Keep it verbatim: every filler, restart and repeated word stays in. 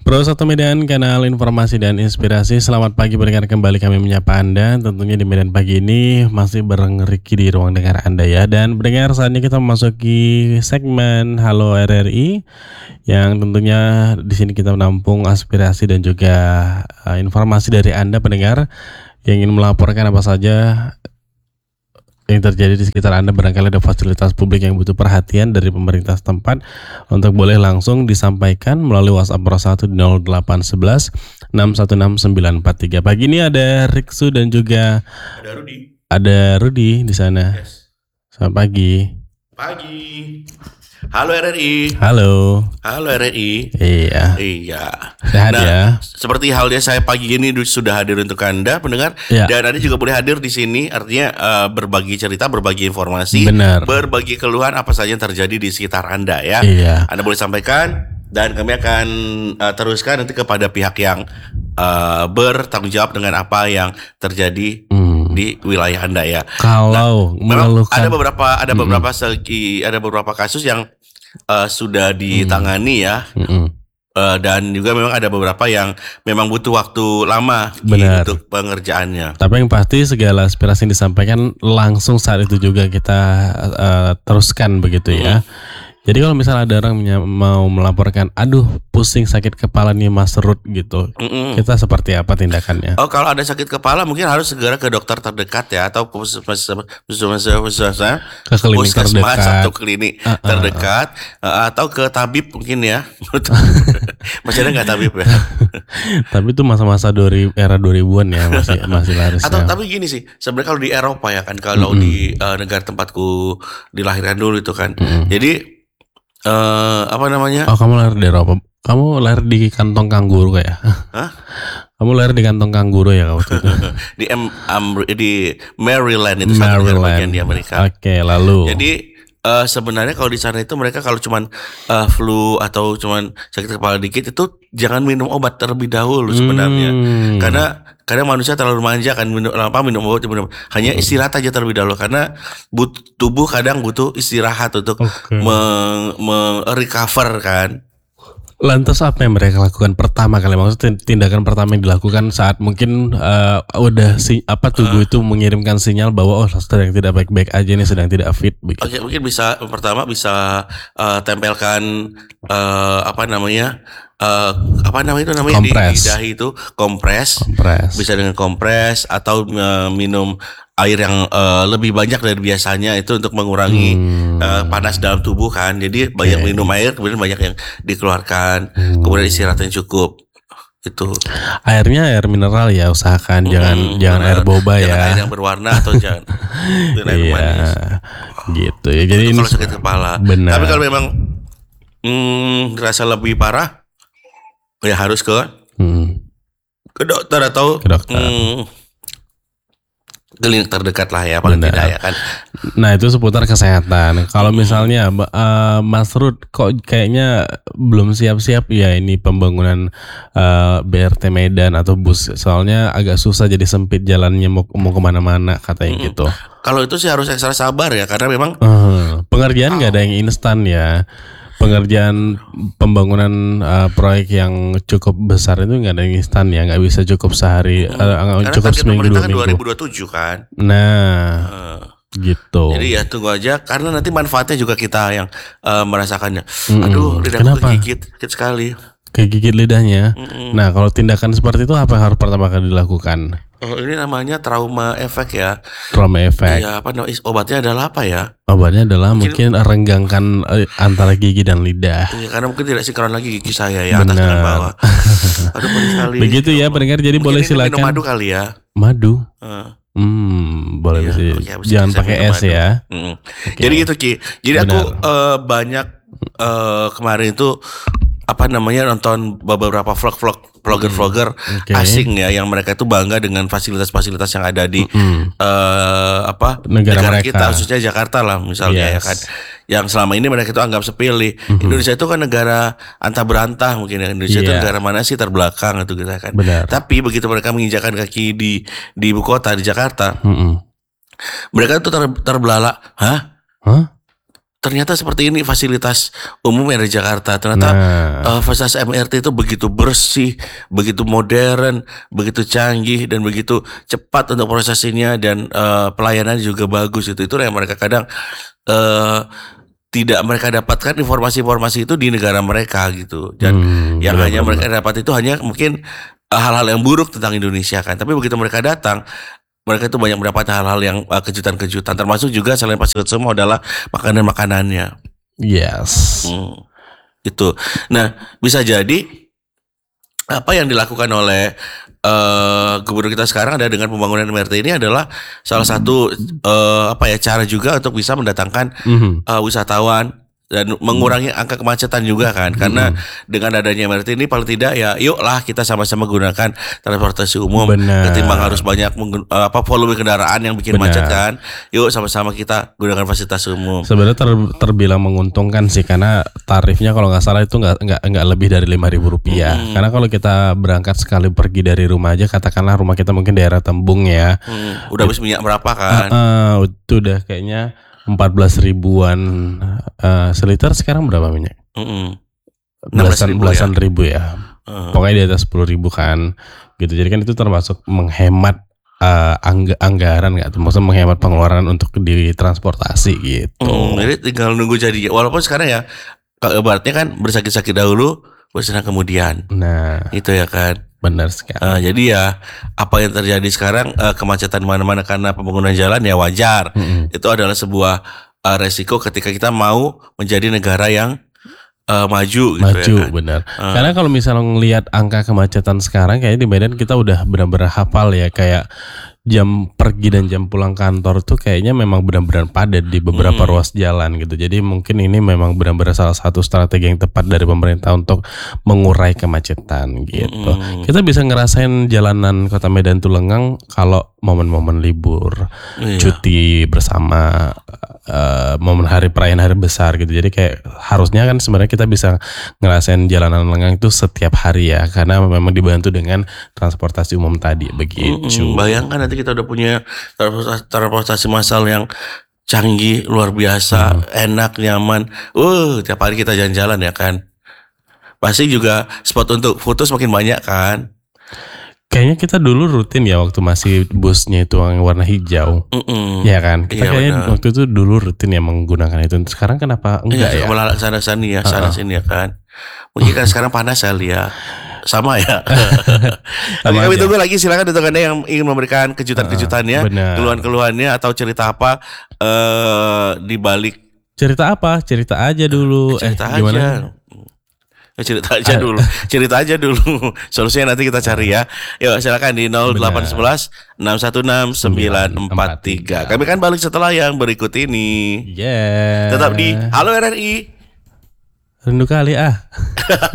Pro satu Medan, kanal informasi dan inspirasi. Selamat pagi pendengar, kembali kami menyapa Anda. Tentunya di Medan pagi ini masih bareng Ricky di ruang dengar Anda ya. Dan pendengar, saatnya kita memasuki segmen Halo R R I, yang tentunya di sini kita menampung aspirasi dan juga uh, informasi dari Anda pendengar yang ingin melaporkan apa saja yang terjadi di sekitar Anda. Barangkali ada fasilitas publik yang butuh perhatian dari pemerintah setempat, untuk boleh langsung disampaikan melalui WhatsApp Pro satu di nol delapan satu satu enam satu enam sembilan empat tiga. Pagi ini ada Riksu dan juga ada Rudi. Ada Rudi di sana. Yes. Selamat pagi. Pagi. Halo R R I. Halo. Halo R R I. Iya. Iya. Sehat nah, ya. Seperti halnya saya pagi ini sudah hadir untuk Anda pendengar, ya. Dan Anda juga boleh hadir di sini, artinya uh, berbagi cerita, berbagi informasi, Benar. berbagi keluhan apa saja yang terjadi di sekitar Anda ya. Iya. Anda boleh sampaikan dan kami akan uh, teruskan nanti kepada pihak yang uh, bertanggung jawab dengan apa yang terjadi hmm. di wilayah Anda ya. Kalau nah, mengeluhkan, ada beberapa ada hmm. beberapa segi ada beberapa kasus yang uh, sudah ditangani hmm. ya. Hmm. Uh, dan juga memang ada beberapa yang memang butuh waktu lama untuk pengerjaannya. Tapi yang pasti segala aspirasi yang disampaikan langsung saat itu juga kita uh, teruskan begitu ya. Hmm. Jadi kalau misalnya ada orang mau melaporkan, aduh pusing sakit kepala nih Mas Rud gitu, Mm-mm. kita seperti apa tindakannya? Oh, kalau ada sakit kepala mungkin harus segera ke dokter terdekat ya, atau puskesmas atau klinik uh-uh. terdekat, uh, atau ke tabib mungkin ya. Masih ada nggak tabib ya? Tapi itu masa-masa dari era dua ribuan ya, masih masih laris. Atau ya. Tapi gini sih, sebenarnya kalau di Eropa ya kan, kalau mm-hmm. di uh, negara tempatku dilahirkan dulu itu kan, mm-hmm. jadi Uh, apa namanya? Oh, kamu lahir di Eropa. Kamu lahir di kantong kanguru kayak? Hah? Kamu lahir di kantong kanguru ya waktu itu? di M, um, di Maryland itu satu negara bagian di Amerika. Oke, okay, lalu. Jadi uh, sebenarnya kalau di sana itu mereka kalau cuman uh, flu atau cuman sakit kepala dikit itu jangan minum obat terlebih dahulu sebenarnya. Hmm. Karena Karena manusia terlalu manja kan, minum apa minum obat minum. Hanya istirahat aja terlebih dahulu, karena but, tubuh kadang butuh istirahat untuk okay. me, me recover kan. Lantas apa yang mereka lakukan pertama kali? Maksudnya tindakan pertama yang dilakukan saat mungkin uh, udah si apa tubuh uh, itu mengirimkan sinyal bahwa oh sedang tidak baik-baik aja nih, sedang tidak fit. Oke, okay, mungkin bisa pertama bisa uh, tempelkan uh, apa namanya? Uh, apa namanya itu namanya kompres. Di lidah itu kompres. kompres bisa dengan kompres atau uh, minum air yang uh, lebih banyak dari biasanya, itu untuk mengurangi hmm. uh, panas dalam tubuh kan. Jadi okay. banyak minum air, kemudian banyak yang dikeluarkan, hmm. kemudian istirahat yang cukup. Itu airnya air mineral ya, usahakan hmm, jangan benar. jangan air boba jangan ya, air yang berwarna atau jangan air iya, manis gitu ya. Jadi ini kalau sakit kepala. Benar. Tapi kalau memang hmm, terasa lebih parah ya harus ke hmm. ke dokter atau ke dokter. Hmm, klinik terdekat lah ya paling tidak ya kan. Nah itu seputar kesehatan. Kalau hmm. misalnya uh, Mas Rud kok kayaknya belum siap-siap ya ini pembangunan uh, B R T Medan atau bus, soalnya agak susah jadi sempit jalannya mau mau kemana-mana katanya hmm. gitu. Kalau itu sih harus ekstra sabar ya, karena memang uh, pengerjaan nggak oh. ada yang instan ya. Pengerjaan pembangunan uh, proyek yang cukup besar itu nggak ada yang instan ya, nggak bisa cukup sehari, hmm. uh, cukup seminggu dua kan minggu. dua ribu dua puluh tujuh kan. Nah, uh, gitu. Jadi ya tunggu aja, karena nanti manfaatnya juga kita yang uh, merasakannya. Mm-mm. Aduh, lidahku kegigit, kegigit sekali. Kegigit lidahnya. Mm-mm. Nah, kalau tindakan seperti itu apa yang harus pertama kali dilakukan? Oh, ini namanya trauma efek ya. Trauma efek. Iya, apa namanya? Obatnya adalah apa ya? Obatnya adalah mungkin, mungkin renggangkan antara gigi dan lidah. Iya, karena mungkin tidak sinkron lagi gigi saya ya, atas dan bawah. Aduh, pedih sekali. Begitu ya pendengar, jadi mungkin boleh silakan. Minum madu kali ya. Madu. Uh. Hmm, boleh iya, sih. Okay, jangan pakai es madu. Ya. Hmm. Okay. Jadi gitu Ki. Jadi Benar. aku uh, banyak uh, kemarin itu apa namanya nonton beberapa vlog-vlog vlogger-vlogger okay. asing ya, yang mereka itu bangga dengan fasilitas-fasilitas yang ada di mm-hmm. uh, apa negara, negara kita, khususnya Jakarta lah misalnya yes. ya kan, yang selama ini mereka itu anggap sepele. Mm-hmm. Indonesia itu kan negara antah berantah mungkin ya. Indonesia yeah. itu negara mana sih terbelakang itu kita kan. Benar. Tapi begitu mereka menginjakan kaki di di ibu kota di Jakarta, mm-hmm. mereka itu ter, terbelalak, hah? Huh? ternyata seperti ini fasilitas umum yang ada di Jakarta. Ternyata Nah. uh, fasilitas M R T itu begitu bersih, begitu modern, begitu canggih dan begitu cepat untuk prosesinya dan uh, pelayanannya juga bagus. Itu itu yang mereka kadang uh, tidak mereka dapatkan informasi-informasi itu di negara mereka gitu. Dan Hmm, yang hanya benar-benar. mereka dapat itu hanya mungkin uh, hal-hal yang buruk tentang Indonesia kan. Tapi begitu mereka datang, mereka itu banyak mendapat hal-hal yang uh, kejutan-kejutan. Termasuk juga selain fasilitas semua adalah makanan-makanannya. Yes. Hmm, itu. Nah, bisa jadi apa yang dilakukan oleh uh, gubernur kita sekarang ada dengan pembangunan M R T ini adalah salah satu uh, apa ya cara juga untuk bisa mendatangkan Mhm. uh, wisatawan dan mengurangi angka kemacetan juga kan. Karena dengan adanya M R T ini paling tidak ya yuklah kita sama-sama gunakan transportasi umum. Benar. Ketimbang harus banyak menggun- uh, apa volume kendaraan yang bikin Benar. macet kan. Yuk sama-sama kita gunakan fasilitas umum. Sebenarnya ter- terbilang menguntungkan sih karena tarifnya kalau nggak salah itu nggak nggak nggak lebih dari lima ribu rupiah. Hmm. Karena kalau kita berangkat sekali pergi dari rumah aja, katakanlah rumah kita mungkin daerah Tembung ya, Hmm, udah habis minyak berapa kan? eh, itu udah kayaknya empat belas ribuan eh, seliter. Sekarang berapa minyak? Mm-mm. enam belas Belasan ribu belasan ya? ribu ya. Hmm. Pokoknya di atas sepuluh ribu kan, gitu. Jadi kan itu termasuk menghemat eh, angg- anggaran nggak tuh? Maksudnya menghemat pengeluaran untuk di transportasi gitu. Hmm, jadi tinggal nunggu jadi. Walaupun sekarang ya kalau ibaratnya kan bersakit-sakit dahulu, bersenang kemudian. Nah, Itu ya kan. benar sekali. Eh, jadi ya apa yang terjadi sekarang eh, kemacetan mana-mana karena pembangunan jalan ya wajar. Mm-mm. Itu adalah sebuah eh, resiko ketika kita mau menjadi negara yang eh, maju gitu Maju, ya kan. benar. Eh. Karena kalau misalnya ngelihat angka kemacetan sekarang, kayaknya di Medan kita udah benar-benar hafal ya, kayak jam pergi dan jam pulang kantor tuh kayaknya memang benar-benar padat di beberapa Hmm. ruas jalan gitu. Jadi mungkin ini memang benar-benar salah satu strategi yang tepat dari pemerintah untuk mengurai kemacetan gitu. Hmm. Kita bisa ngerasain jalanan Kota Medan tuh lengang kalau momen-momen libur, Iya. cuti bersama, eh, momen hari perayaan hari besar gitu. Jadi kayak harusnya kan sebenarnya kita bisa ngerasain jalanan lengang itu setiap hari ya, karena memang dibantu dengan transportasi umum tadi begitu. Mm-mm. Bayangkan nanti kita udah punya transportasi, transportasi massal yang canggih, luar biasa, enak, nyaman. Uh, tiap hari kita jalan-jalan ya kan. Pasti juga spot untuk foto semakin banyak kan. Kayaknya kita dulu rutin ya waktu masih busnya itu yang warna hijau. Mm-mm. Ya kan, kita Iya, kayaknya benar. waktu itu dulu rutin ya menggunakan itu. Sekarang kenapa enggak Iya, ya? kemana sana sini ya, sana sini ya kan. Mungkin kan sekarang panas kali ya. Sama ya. Tapi Sama kami aja. tunggu lagi, silakan untuk Anda yang ingin memberikan kejutan-kejutannya, benar. keluhan-keluhannya atau cerita apa eh di balik Cerita apa? Cerita aja dulu. cerita eh, gimana? aja. Eh, cerita aja dulu. Cerita aja dulu. Solusinya nanti kita cari ya. Yuk silakan di nol delapan satu satu enam satu enam sembilan empat tiga. Kami kan balik setelah yang berikut ini. Yeah. Tetap di Halo R R I. Rindu kali ah.